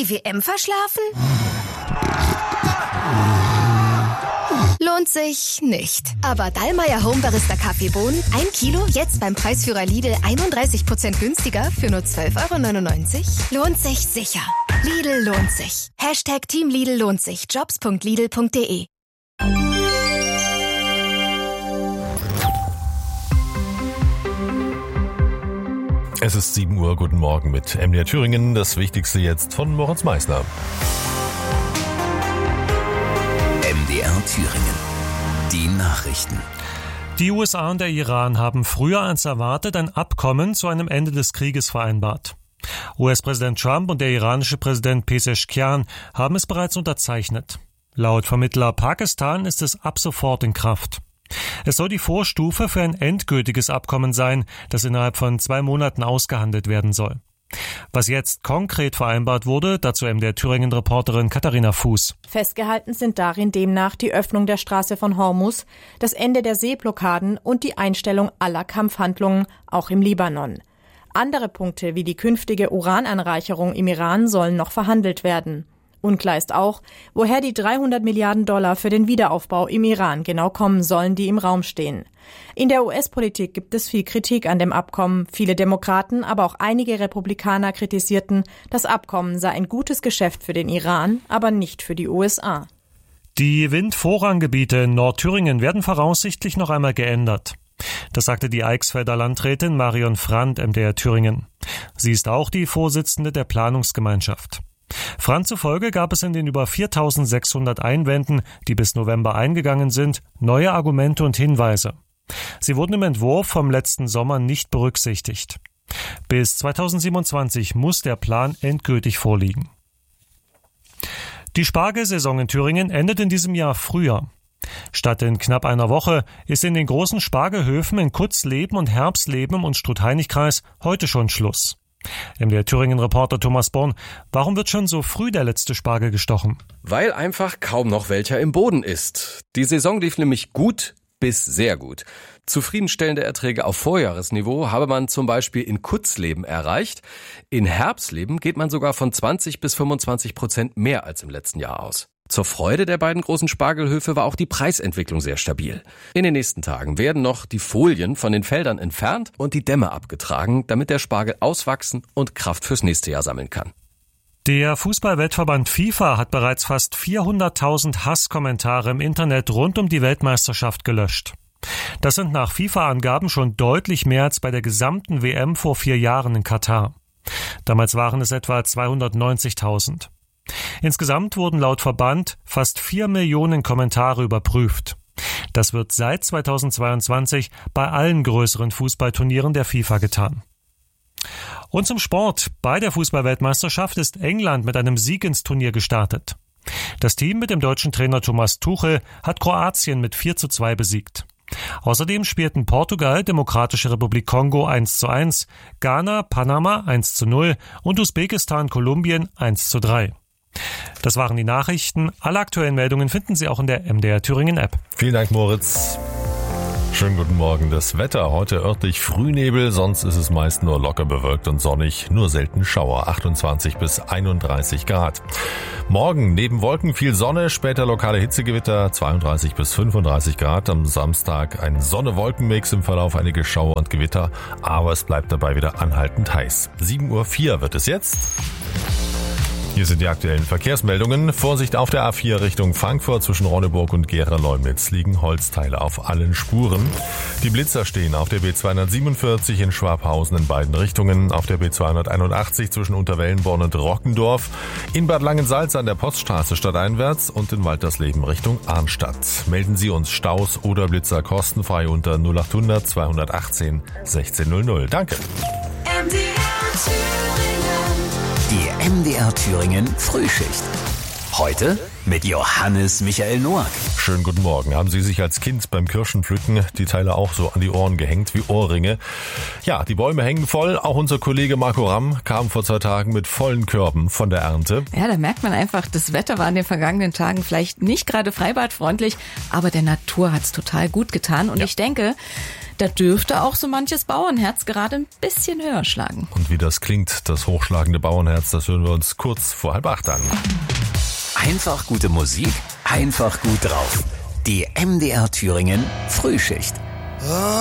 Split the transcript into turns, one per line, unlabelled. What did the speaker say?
die WM verschlafen? Lohnt sich nicht. Aber Dallmayr Home Barista Kaffeebohnen, 1 Kilo, jetzt beim Preisführer Lidl 31% günstiger für nur 12,99 €? Lohnt sich sicher. Lidl lohnt sich. #Team Lidl lohnt sich. Jobs.lidl.de.
Es ist 7 Uhr, guten Morgen mit MDR Thüringen. Das Wichtigste jetzt von Moritz Meissner.
MDR Thüringen. Die Nachrichten.
Die USA und der Iran haben früher als erwartet ein Abkommen zu einem Ende des Krieges vereinbart. US-Präsident Trump und der iranische Präsident Pezeshkian haben es bereits unterzeichnet. Laut Vermittler Pakistan ist es ab sofort in Kraft. Es soll die Vorstufe für ein endgültiges Abkommen sein, das innerhalb von 2 Monaten ausgehandelt werden soll. Was jetzt konkret vereinbart wurde, dazu MDR Thüringen-Reporterin Katharina Fuß.
Festgehalten sind darin demnach die Öffnung der Straße von Hormuz, das Ende der Seeblockaden und die Einstellung aller Kampfhandlungen, auch im Libanon. Andere Punkte wie die künftige Urananreicherung im Iran sollen noch verhandelt werden. Unklar ist auch, woher die $300 Milliarden für den Wiederaufbau im Iran genau kommen sollen, die im Raum stehen. In der US-Politik gibt es viel Kritik an dem Abkommen. Viele Demokraten, aber auch einige Republikaner kritisierten, das Abkommen sei ein gutes Geschäft für den Iran, aber nicht für die USA.
Die Windvorranggebiete in Nordthüringen werden voraussichtlich noch einmal geändert. Das sagte die Eichsfelder Landrätin Marion Frandt, MDR Thüringen. Sie ist auch die Vorsitzende der Planungsgemeinschaft. Frandt zufolge gab es in den über 4.600 Einwänden, die bis November eingegangen sind, neue Argumente und Hinweise. Sie wurden im Entwurf vom letzten Sommer nicht berücksichtigt. Bis 2027 muss der Plan endgültig vorliegen. Die Spargelsaison in Thüringen endet in diesem Jahr früher. Statt in knapp einer Woche ist in den großen Spargelhöfen in Kutzleben und Herbstleben und Struth-Heinig-Kreis heute schon Schluss. MDR Thüringen-Reporter Thomas Born, warum wird schon so früh der letzte Spargel gestochen?
Weil einfach kaum noch welcher im Boden ist. Die Saison lief nämlich gut bis sehr gut. Zufriedenstellende Erträge auf Vorjahresniveau habe man zum Beispiel in Kutzleben erreicht. In Herbstleben geht man sogar von 20-25% mehr als im letzten Jahr aus. Zur Freude der beiden großen Spargelhöfe war auch die Preisentwicklung sehr stabil. In den nächsten Tagen werden noch die Folien von den Feldern entfernt und die Dämme abgetragen, damit der Spargel auswachsen und Kraft fürs nächste Jahr sammeln kann.
Der Fußballweltverband FIFA hat bereits fast 400.000 Hasskommentare im Internet rund um die Weltmeisterschaft gelöscht. Das sind nach FIFA-Angaben schon deutlich mehr als bei der gesamten WM vor 4 Jahren in Katar. Damals waren es etwa 290.000. Insgesamt wurden laut Verband fast 4 Millionen Kommentare überprüft. Das wird seit 2022 bei allen größeren Fußballturnieren der FIFA getan. Und zum Sport. Bei der Fußballweltmeisterschaft ist England mit einem Sieg ins Turnier gestartet. Das Team mit dem deutschen Trainer Thomas Tuchel hat Kroatien mit 4:2 besiegt. Außerdem spielten Portugal, Demokratische Republik Kongo 1:1, Ghana, Panama 1:0 und Usbekistan, Kolumbien 1:3. Das waren die Nachrichten. Alle aktuellen Meldungen finden Sie auch in der MDR Thüringen App.
Vielen Dank, Moritz. Schönen guten Morgen. Das Wetter heute örtlich Frühnebel, sonst ist es meist nur locker bewölkt und sonnig, nur selten Schauer, 28 bis 31 Grad. Morgen neben Wolken viel Sonne, später lokale Hitzegewitter, 32 bis 35 Grad. Am Samstag ein Sonne-Wolken-Mix, im Verlauf einige Schauer und Gewitter, aber es bleibt dabei wieder anhaltend heiß. 7:04 Uhr wird es jetzt. Hier sind die aktuellen Verkehrsmeldungen. Vorsicht auf der A4 Richtung Frankfurt zwischen Ronneburg und Gera-Leumnitz liegen Holzteile auf allen Spuren. Die Blitzer stehen auf der B247 in Schwabhausen in beiden Richtungen, auf der B281 zwischen Unterwellenborn und Rockendorf, in Bad Langensalza an der Poststraße stadteinwärts und in Waltersleben Richtung Arnstadt. Melden Sie uns Staus oder Blitzer kostenfrei unter 0800 218 1600. Danke.
Die MDR Thüringen Frühschicht. Heute mit Johannes Michael Noack.
Schönen guten Morgen. Haben Sie sich als Kind beim Kirschenpflücken die Teile auch so an die Ohren gehängt wie Ohrringe? Ja, die Bäume hängen voll. Auch unser Kollege Marco Ramm kam vor 2 Tagen mit vollen Körben von der Ernte.
Ja, da merkt man einfach, das Wetter war in den vergangenen Tagen vielleicht nicht gerade freibadfreundlich, aber der Natur hat's total gut getan. Und ich denke, Da dürfte auch so manches Bauernherz gerade ein bisschen höher schlagen.
Und wie das klingt, das hochschlagende Bauernherz, das hören wir uns kurz vor 7:30 an.
Einfach gute Musik, einfach gut drauf. Die MDR Thüringen Frühschicht.